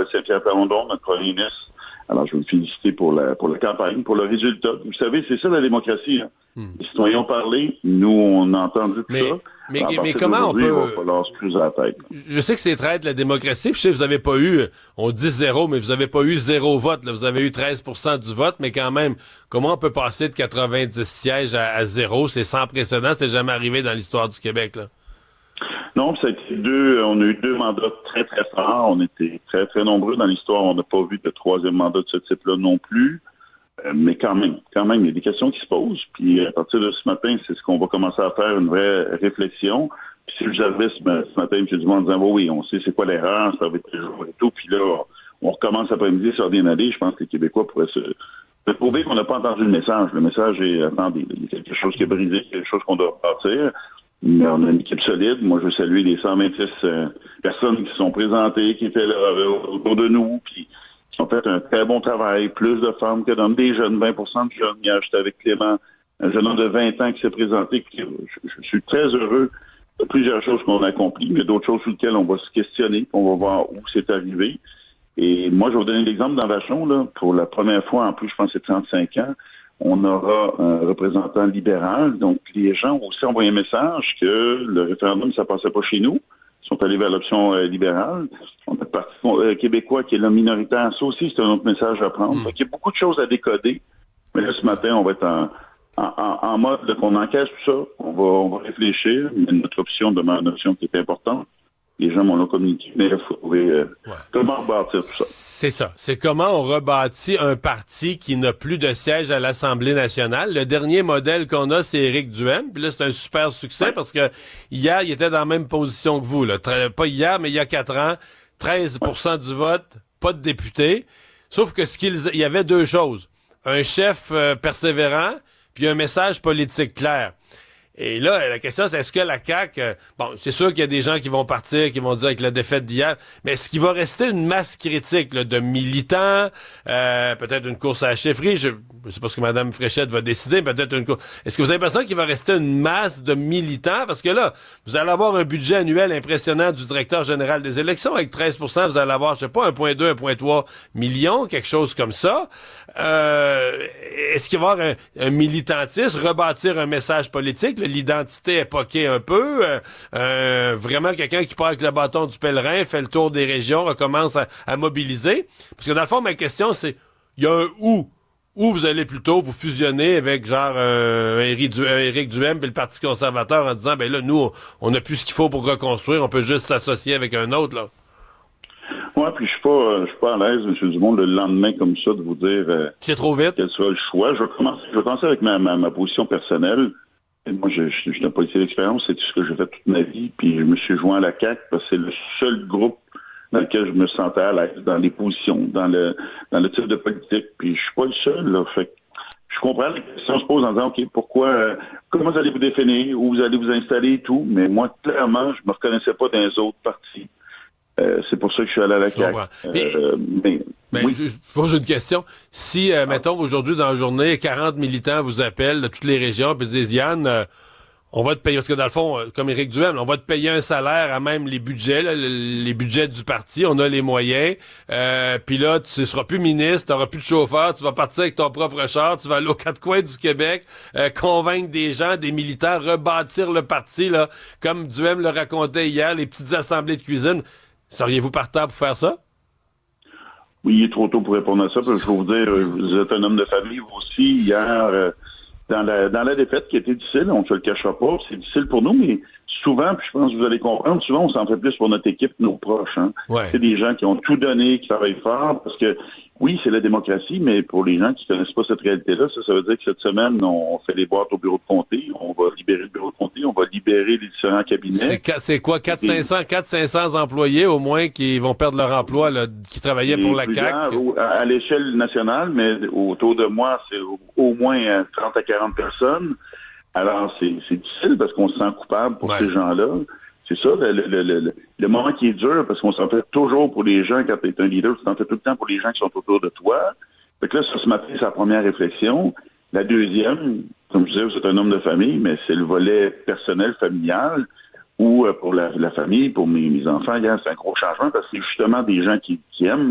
Paul Saint-Pierre Plamondon, notre premier ministre. Alors, je veux me féliciter pour la campagne, pour le résultat. Vous savez, c'est ça la démocratie. Hein. Les citoyens ont parlé, nous, on a entendu tout ça. Mais comment on peut... Il va falloir se cruiser la tête. Je sais que c'est traître la démocratie, puis je sais que vous n'avez pas eu, on dit 0, mais vous n'avez pas eu 0 vote. Là. Vous avez eu 13% du vote, mais quand même, comment on peut passer de 90 sièges à 0? C'est sans précédent, c'est jamais arrivé dans l'histoire du Québec, là. Non, ça a été on a eu 2 mandats très, très forts. On était très, très nombreux dans l'histoire. On n'a pas vu de 3e mandat de ce type-là non plus. Mais quand même, il y a des questions qui se posent. Puis à partir de ce matin, c'est ce qu'on va commencer à faire, une vraie réflexion. Puis si j'avais ce matin, M. Dumont, en disant, oui, on sait c'est quoi l'erreur, ça va être toujours et tout. Puis là, on recommence après-midi, ça va bien aller. Je pense que les Québécois pourraient se prouver qu'on n'a pas entendu le message. Le message est, attendez, il y a quelque chose qui est brisé, quelque chose qu'on doit partir. Mais on a une équipe solide. Moi, je veux saluer les 126 personnes qui se sont présentées, qui étaient là autour de nous, puis qui ont fait un très bon travail. Plus de femmes que d'hommes, des jeunes, 20% de jeunes. Hier, j'étais avec Clément, un jeune homme de 20 ans qui s'est présenté. Puis je suis très heureux de plusieurs choses qu'on a accomplies, mais d'autres choses sur lesquelles on va se questionner, on va voir où c'est arrivé. Et moi, je vais vous donner l'exemple dans Vachon, là, pour la première fois, en plus, je pense que c'est 35 ans, on aura un représentant libéral. Donc, les gens ont aussi envoyé un message que le référendum, ça passait pas chez nous. Ils sont allés vers l'option libérale. On a le Parti québécois qui est là minoritaire. Ça aussi, c'est un autre message à prendre. Donc, il y a beaucoup de choses à décoder. Mais là, ce matin, on va être en mode qu'on encaisse tout ça. On va réfléchir. Mais notre option demeure une option qui est importante. Les gens m'ont communiqué, mais il faut trouver comment rebâtir tout ça. C'est ça. C'est comment on rebâtit un parti qui n'a plus de siège à l'Assemblée nationale. Le dernier modèle qu'on a, c'est Éric Duhaime. Puis là, c'est un super succès parce que hier, il était dans la même position que vous. Là. Pas hier, mais il y a 4 ans. 13% du vote, pas de député. Sauf que il y avait 2 choses. Un chef persévérant, puis un message politique clair. Et là, la question, c'est est-ce que la CAQ... bon, c'est sûr qu'il y a des gens qui vont partir, qui vont dire avec la défaite d'hier, mais est-ce qu'il va rester une masse critique là, de militants, peut-être une course à la chefferie, je sais pas ce que Mme Fréchette va décider, peut-être une course... Est-ce que vous avez l'impression qu'il va rester une masse de militants? Parce que là, vous allez avoir un budget annuel impressionnant du directeur général des élections. Avec 13%, vous allez avoir, je sais pas, 1,2, 1,3 million, quelque chose comme ça. Est-ce qu'il va y avoir un militantisme, rebâtir un message politique? L'identité époquée un peu, vraiment quelqu'un qui part avec le bâton du pèlerin, fait le tour des régions, recommence à mobiliser. Parce que dans le fond, ma question, c'est, il y a un où vous allez plutôt vous fusionner avec genre Éric Duhaime et le Parti conservateur en disant, ben là, nous, on n'a plus ce qu'il faut pour reconstruire, on peut juste s'associer avec un autre, là. Ouais, puis je suis pas à l'aise, M. Dumont, le lendemain comme ça, de vous dire c'est trop vite. Quel soit le choix. Je vais commencer avec ma position personnelle. Et moi, je suis un policier d'expérience, c'est tout ce que j'ai fait toute ma vie, puis je me suis joint à la CAQ parce que c'est le seul groupe dans lequel je me sentais à l'aise, dans les positions, dans le type de politique, puis je suis pas le seul, là. Fait que je comprends la question se pose en disant, OK, pourquoi, comment vous allez vous définir, où vous allez vous installer et tout, mais moi, clairement, je me reconnaissais pas dans les autres partis. C'est pour ça que je suis allé à la CAQ. Oui. Je pose une question. Si, mettons, aujourd'hui, dans la journée, 40 militants vous appellent de toutes les régions et disent, Yann, on va te payer, parce que dans le fond, comme Éric Duhaime, on va te payer un salaire à même les budgets, là, les budgets du parti, on a les moyens, puis là, tu seras plus ministre, tu n'auras plus de chauffeur, tu vas partir avec ton propre char, tu vas aller aux 4 coins du Québec, convaincre des gens, des militants, rebâtir le parti, là, comme Duhaime le racontait hier, les petites assemblées de cuisine. Seriez-vous partant pour faire ça? Oui, il est trop tôt pour répondre à ça. Parce que je vais vous dire, vous êtes un homme de famille, vous aussi. Hier, dans la défaite qui a été difficile, on ne se le cachera pas, c'est difficile pour nous, mais souvent, puis je pense que vous allez comprendre, souvent on s'en fait plus pour notre équipe, nos proches. Hein. Ouais. C'est des gens qui ont tout donné, qui travaillent fort, parce que oui, c'est la démocratie, mais pour les gens qui ne connaissent pas cette réalité-là, ça veut dire que cette semaine, on fait des boîtes au bureau de comté, on va libérer le bureau de comté, on va libérer les différents cabinets. C'est quoi, 400-500 employés au moins qui vont perdre leur emploi, là, qui travaillaient pour la CAQ? À l'échelle nationale, mais autour de moi, c'est au moins 30 à 40 personnes. Alors, c'est difficile parce qu'on se sent coupable pour ces gens-là. C'est ça, le moment qui est dur, parce qu'on s'en fait toujours pour les gens, quand tu es un leader, tu t'en fais tout le temps pour les gens qui sont autour de toi. Fait que là, ça, ce matin, c'est la première réflexion. La deuxième, comme je disais, vous êtes un homme de famille, mais c'est le volet personnel, familial, ou pour la famille, pour mes enfants, c'est un gros changement, parce que c'est justement des gens qui aiment